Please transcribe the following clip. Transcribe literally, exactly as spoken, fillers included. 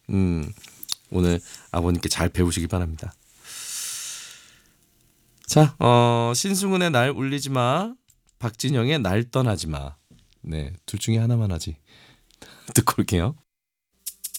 음, 오늘 아버님께 잘 배우시기 바랍니다. 자, 어, 신승훈의 날 울리지 마, 박진영의 날 떠나지 마. 네, 둘 중에 하나만 하지. 듣고 올게요.